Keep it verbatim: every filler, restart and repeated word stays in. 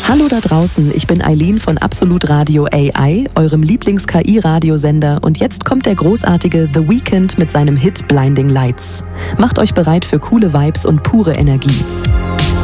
Hallo da draußen, ich bin Eileen von Absolut Radio A I, eurem Lieblings-K I-Radiosender, und jetzt kommt der großartige The Weeknd mit seinem Hit Blinding Lights. Macht euch bereit für coole Vibes und pure Energie.